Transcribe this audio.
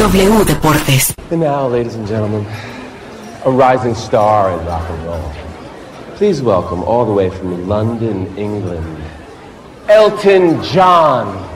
W Deportes. And now, ladies and gentlemen, a rising star in rock and roll. Please welcome all the way from London, England, Elton John.